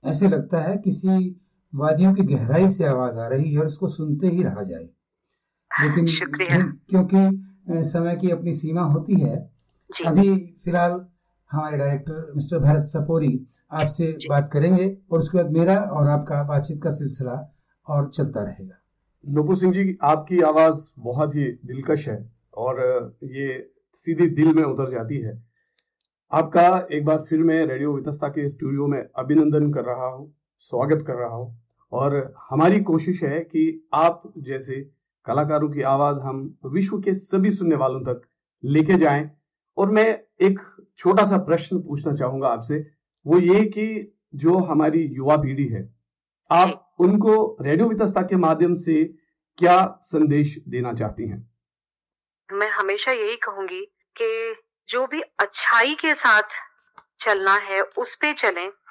ऐसे लगता है किसी वादियों की गहराई से आवाज आ रही है और इसको सुनते ही रहा जाए। लेकिन शुक्रिया क्योंकि समय की अपनी सीमा होती है, जी। अभी फिलहाल हमारे डायरेक्टर मिस्टर भरत सपोरी आपसे जी बात करेंगे और उसके बाद मेरा और आपका बातचीत का सिलसिला और चलता रहेगा। नुपुर सिंह जी, आपकी आवाज बहुत ही दिलकश है और ये सीधी दिल में उतर जाती है। आपका एक बार फिर मैं रेडियो वितस्ता के स्टूडियो में अभिनंदन कर रहा हूँ, स्वागत कर रहा हूँ। और हमारी कोशिश है कि आप जैसे कलाकारों की आवाज हम विश्व के सभी सुनने वालों तक लेके जाएं। और मैं एक छोटा सा प्रश्न पूछना चाहूंगा आपसे, वो ये कि जो हमारी युवा पीढ़ी है, आप उनको रेडियो वितस्ता के माध्यम से क्या संदेश देना चाहती हैं? मैं हमेशा यही कहूंगी कि जो भी अच्छाई के साथ चलना है उस पे चलें,